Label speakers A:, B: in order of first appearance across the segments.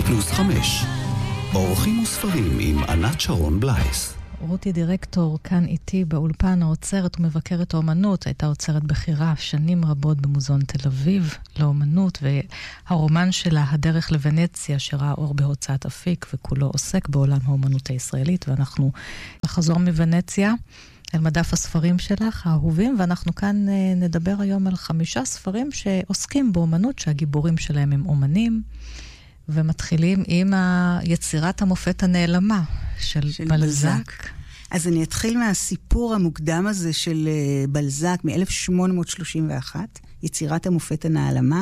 A: פלוס 5. אורחים וספרים עם ענת שרון בלייס.
B: רותי דירקטור כאן איתי באולפן, האוצרת ומבקרת האומנות, הייתה אוצרת בחירה שנים רבות במוזיאון תל אביב לאומנות, והרומן שלה, הדרך לוונציה, שראה אור בהוצאת אפיק, וכולו עוסק בעולם האומנות הישראלית, ואנחנו נחזור מוונציה אל מדף הספרים שלך, האהובים, ואנחנו כאן נדבר היום על 5 ספרים שעוסקים באומנות, שהגיבורים שלהם הם אומנים, ומתחילים עם יצירת המופת הנעלמה של בלזק.
C: אז אני אתחיל מהסיפור המוקדם הזה של בלזק מ-1831, יצירת המופת הנעלמה,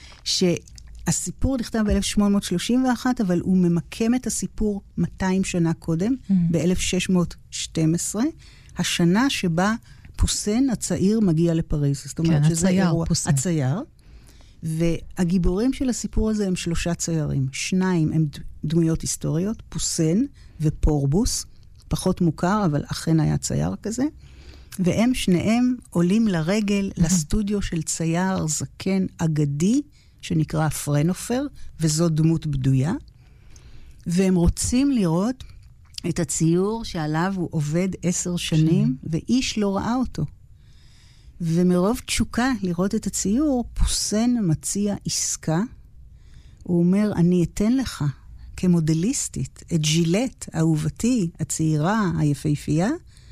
C: שהסיפור נכתב ב-1831, אבל הוא ממקם את הסיפור 200 שנה קודם, ב-1612, השנה שבה פוסן הצעיר מגיע לפריז. זאת אומרת שזה אירוע. הצייר. והגיבורים של הסיפור הזה הם 3 ציירים. 2 הם דמויות היסטוריות, פוסן ופורבוס, פחות מוכר, אבל אכן היה צייר כזה. והם שניהם עולים לרגל לסטודיו של צייר זקן אגדי, שנקרא פרנופר, וזו דמות בדויה. והם רוצים לראות את הציור שעליו הוא עובד 10 שנים, ואיש לא ראה אותו. ומרוב תשוקה לראות את הציור, פוסן מציע עסקה. הוא אומר, אני אתן לך כמודליסטית את ז'ילט, אהובתי, הצעירה, היפהפייה,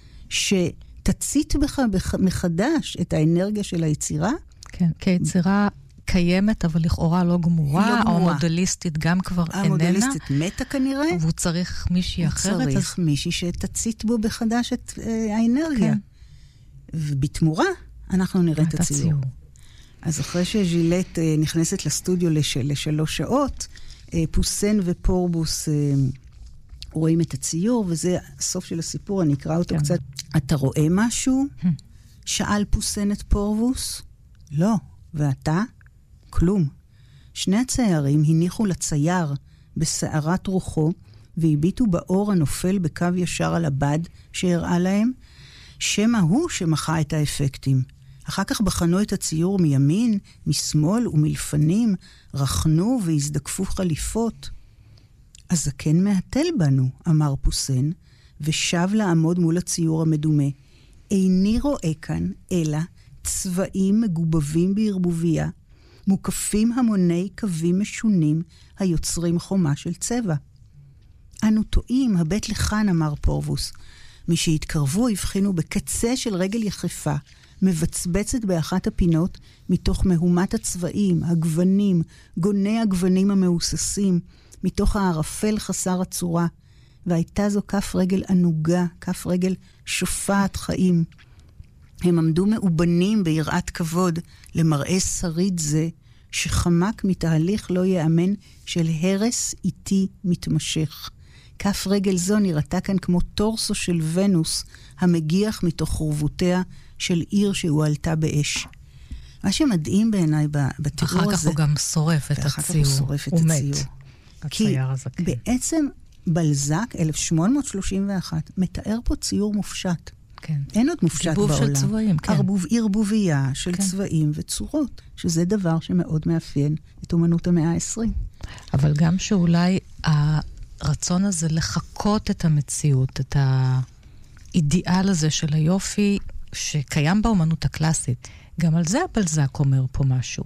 C: שתצית בך מחדש את האנרגיה של היצירה. כן,
B: כיצירה קיימת, אבל לכאורה לא גמורה, או מודליסטית גם כבר איננה.
C: המודליסטית מתה כנראה.
B: והוא צריך מישהי אחרת.
C: הוא צריך מישהי שתצית בו בחדש את האנרגיה. ובתמורה, אנחנו נראה את הציור. אז אחרי שז'ילט נכנסת לסטודיו ל3 שעות, פוסן ופורבוס רואים את הציור, וזה הסוף של הסיפור, אני אקרא אותו קצת. אתה רואה משהו? שאל פוסן את פורבוס? לא. ואתה? כלום. 2 הציירים הניחו לצייר בסערת רוחו, והביטו באור הנופל בקו ישר על הבד שהראה להם, שמה הוא שמחה את האפקטים. אחר כך בחנו את הציור מימין, משמאל ומלפנים, רחנו והזדקפו חליפות. הזקן מהתל בנו, אמר פוסן, ושב לעמוד מול הציור המדומה. איני רואה כאן, אלא צבעים מגובבים בערבוביה, מוקפים המוני קווים משונים, היוצרים חומה של צבע. אנו טועים, הבט לכאן, אמר פורבוס. מי שהתקרבו הבחינו בקצה של רגל יחפה, מבצבצת באחת הפינות, מתוך מהומת הצבעים, הגוונים, גוני הגוונים המאוססים, מתוך הערפל חסר הצורה, והייתה זו כף רגל ענוגה, כף רגל שופעת חיים. הם עמדו מאובנים ביראת כבוד למראה שריד זה, שחמק מתהליך לא יאמן של הרס איטי מתמשך. כף רגל זו נראתה כאן כמו טורסו של ונוס, המגיח מתוך חורבותיה של עיר שהועלתה באש. מה שמדהים בעיניי בתיאור הזה...
B: אחר כך הוא גם שורף את הציור.
C: ואחר כך הוא שורף את הציור. כי בעצם בלזק, 1831, מתאר פה ציור מופשט.
B: כן.
C: אין עוד מופשט בעולם.
B: ערבוב של צבעים, כן.
C: ערבוביה של צבעים וצורות, שזה דבר שמאוד מאפיין את אומנות המאה ה-20.
B: אבל גם שאולי הרצון הזה לחקות את המציאות, את האידיאל הזה של היופי שקיים באומנות הקלאסית, גם על זה בלזק אומר פה משהו.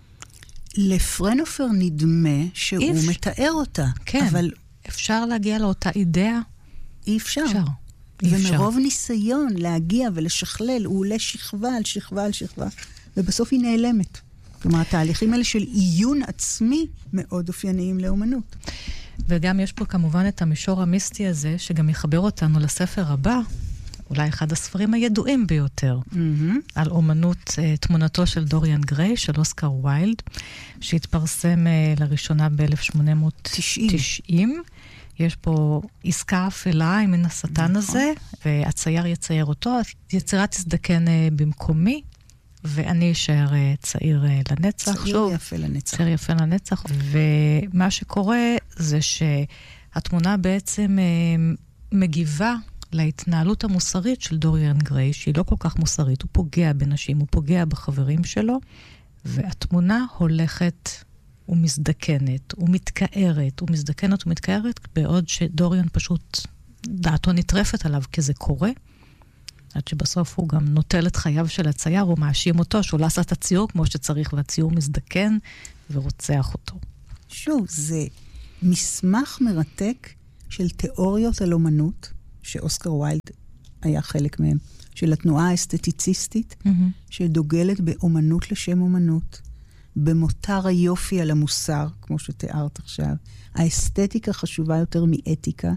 C: לפרנופר נדמה שהוא מתאר אותה.
B: כן, אבל אפשר להגיע לאותה אידאה?
C: אי אפשר. ומרוב ניסיון להגיע ולשכלל, הוא עולה שכבה על שכבה על שכבה, ובסוף היא נעלמת. כלומר, התהליכים האלה של עיון עצמי מאוד אופייניים לאומנות.
B: וגם יש פה כמובן את המישור המיסטי הזה, שגם יחבר אותנו לספר הבא, אולי אחד הספרים הידועים ביותר, על אומנות תמונתו של דוריאן גריי, של אוסקר ויילד, שהתפרסם לראשונה ב-1890. יש פה עסקה אפלה עם מן השטן הזה, והצייר יצייר אותו, יצירה תזדקן במקומי, ואני אשאר צעיר לנצח.
C: צעיר יפה לנצח.
B: צעיר יפה לנצח. ומה שקורה זה שהתמונה בעצם מגיבה להתנהלות המוסרית של דוריאן גריי, שהיא לא כל כך מוסרית, הוא פוגע בנשים, הוא פוגע בחברים שלו, והתמונה הולכת ומזדקנת, ומתקערת, ומזדקנת ומתקערת, בעוד שדוריאן פשוט דעתו נטרפת עליו, כי זה קורה, עד שבסוף הוא גם נוטל את חייו של הצייר, הוא מאשים אותו שהוא לא עשה את הציור כמו שצריך, והציור מזדקן ורוצח אותו.
C: שוב, זה מסמך מרתק של תיאוריות על אומנות, שאוסקר ויילד היה חלק מהם, של התנועה האסתטיציסטית, שדוגלת באומנות לשם אומנות, במותר היופי על המוסר, כמו שתיארת עכשיו. האסתטיקה חשובה יותר מאתיקה,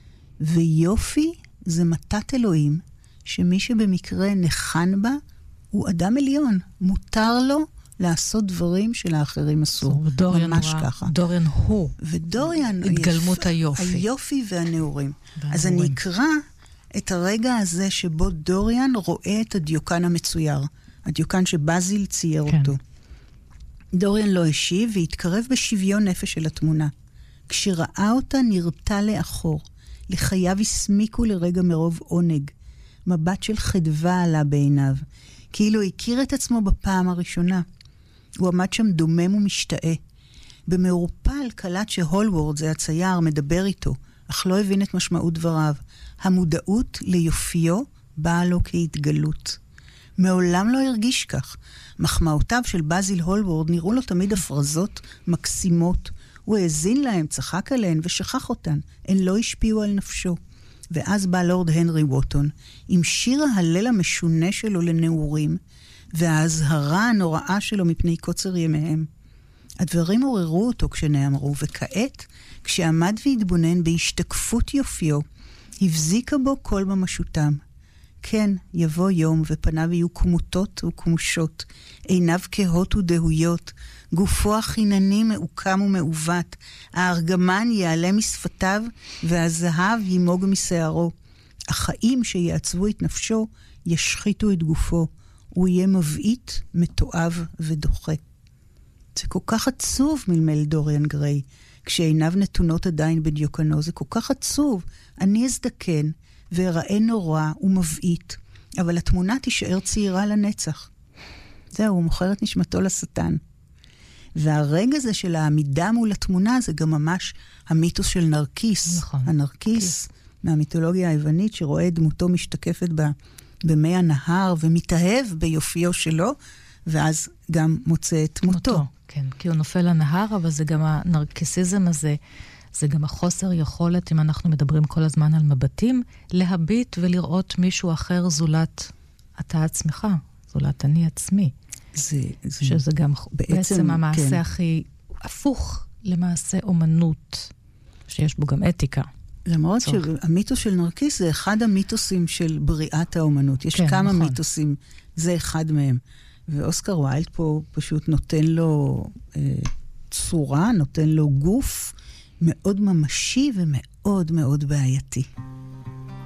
C: ויופי זה מתת אלוהים, שמי שבמקרה נחן בה, הוא אדם עליון. מותר לו לעשות דברים שלאחרים אסור. ממש ככה.
B: דוריאן הוא.
C: ודוריאן
B: התגלמות היופי.
C: היופי והנעורים. אז אני אקרא את הרגע הזה שבו דוריאן רואה את הדיוקן המצויר. הדיוקן שבאזיל צייר אותו. דוריאן לא השיב והתקרב בשוויון נפש אל התמונה. כשראה אותה נרתה לאחור. לחייו הסמיקו לרגע מרוב עונג. מבט של חדווה עלה בעיניו. כאילו הכיר את עצמו בפעם הראשונה. הוא עמד שם דומם ומשתאה. במעורפל קלט שהולוורד, זה הצייר, מדבר איתו, אך לא הבין את משמעות דבריו. המודעות ליופיו באה לו כהתגלות. מעולם לא הרגיש כך. מחמאותיו של באזיל הולוורד נראו לו תמיד הפרזות מקסימות. הוא האזין להם, צחק עליהן ושכח אותן. הן לא השפיעו על נפשו. ואז בא לורד הנרי ווטון, עם שיר ההלל המשונה שלו לנעורים, וההזהרה הנוראה שלו מפני קוצר ימיהם. הדברים עוררו אותו כשנאמרו, וכעת, כשעמד והתבונן בהשתקפות יופיו, הבזיקה בו כל ממשותם. כן, יבוא יום, ופניו יהיו כמותות וכמושות, עיניו כהות ודהויות, גופו החינני מעוקם ומעוות, הארגמן יעלה משפתיו, והזהב ימוג משערו. החיים שיעצבו את נפשו, ישחיתו את גופו. הוא יהיה מבעית, מתועב ודוחה. זה כל כך עצוב, מלמל דוריאן גריי, כשעיניו נתונות עדיין בדיוקנו. זה כל כך עצוב. אני אזדקן, והראה נורא ומבעית, אבל התמונה תישאר צעירה לנצח. זהו, הוא מוכר את נשמתו לשטן. והרגע הזה של העמידה מול התמונה, זה גם ממש המיתוס של נרקיס.
B: נכון.
C: הנרקיס, מהמיתולוגיה היוונית, שרואה דמותו משתקפת במי הנהר, ומתאהב ביופיו שלו, ואז גם מוצא את מותו.
B: כן, כי הוא נופל לנהר, אבל זה גם הנרקיסיזם הזה, זה גם החוסר יכולת, אם אנחנו מדברים כל הזמן על מבטים, להביט ולראות מישהו אחר זולת אתה עצמך, זולת אני עצמי. שזה גם בעצם המעשה כן. הכי הפוך למעשה אומנות, שיש בו גם אתיקה.
C: למרות שהמיתוס של נרקיס זה אחד המיתוסים של בריאת האומנות. יש כן, כמה נכון. מיתוסים, זה אחד מהם. ואוסקר ויילד פה פשוט נותן לו צורה, נותן לו גוף מאוד ממשי ומאוד מאוד בעייתי.